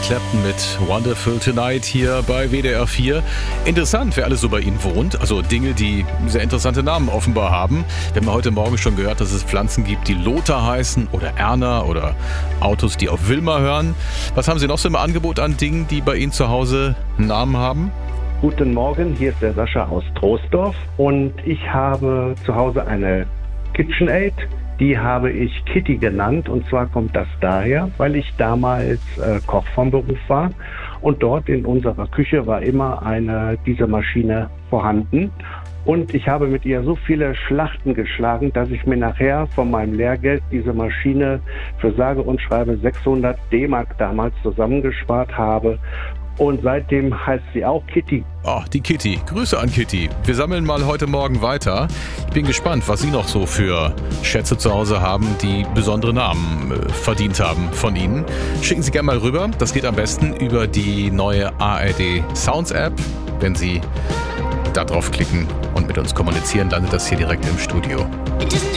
Clapton mit Wonderful Tonight hier bei WDR 4. Interessant, wer alles so bei Ihnen wohnt. Also Dinge, die sehr interessante Namen offenbar haben. Wir haben heute Morgen schon gehört, dass es Pflanzen gibt, die Lothar heißen oder Erna oder Autos, die auf Wilma hören. Was haben Sie noch so im Angebot an Dingen, die bei Ihnen zu Hause einen Namen haben? Guten Morgen, hier ist der Sascha aus Troisdorf und ich habe zu Hause eine KitchenAid. Die habe ich Kitty genannt und zwar kommt das daher, weil ich damals Koch vom Beruf war und dort in unserer Küche war immer diese Maschine vorhanden und ich habe mit ihr so viele Schlachten geschlagen, dass ich mir nachher von meinem Lehrgeld diese Maschine für sage und schreibe 600 D-Mark damals zusammengespart habe. Und seitdem heißt sie auch Kitty. Oh, die Kitty. Grüße an Kitty. Wir sammeln mal heute Morgen weiter. Ich bin gespannt, was Sie noch so für Schätze zu Hause haben, die besondere Namen verdient haben von Ihnen. Schicken Sie gerne mal rüber. Das geht am besten über die neue ARD Sounds App. Wenn Sie da draufklicken und mit uns kommunizieren, landet das hier direkt im Studio.